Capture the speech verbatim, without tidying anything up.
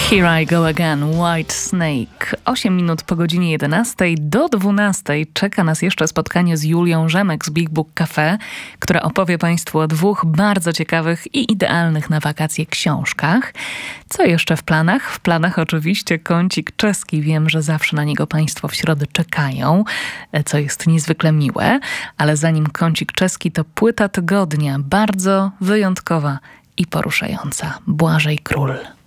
Here I go again, White Snake. osiem minut po godzinie jedenastej do dwunastej czeka nas jeszcze spotkanie z Julią Rzemek z Big Book Cafe, która opowie Państwu o dwóch bardzo ciekawych i idealnych na wakacje książkach. Co jeszcze w planach? W planach oczywiście kącik czeski. Wiem, że zawsze na niego Państwo w środę czekają, co jest niezwykle miłe. Ale zanim kącik czeski, to płyta tygodnia, bardzo wyjątkowa i poruszająca. Błażej Król.